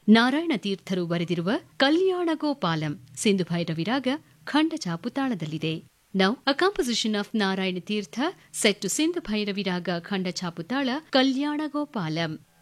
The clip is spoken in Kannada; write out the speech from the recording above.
ನಾರಾಯಣ ತೀರ್ಥರು ಬರೆದಿರುವ ಕಲ್ಯಾಣ ಗೋಪಾಲಂ ಸಿಂಧು ಭೈರವಿ ರಾಗ ಖಂಡ ಚಾಪುತಾಳದಲ್ಲಿದೆ. Now, a composition of Narayana Tirtha set to Sindhu Bhairavi Raga Khanda Chaputala Kalyana Gopalam.